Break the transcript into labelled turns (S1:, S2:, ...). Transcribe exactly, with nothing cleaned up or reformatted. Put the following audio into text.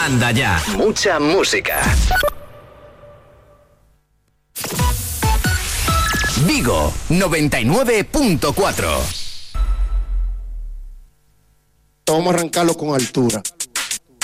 S1: manda ya.
S2: Mucha música. Vigo noventa y nueve punto cuatro.
S3: Vamos a arrancarlo con altura.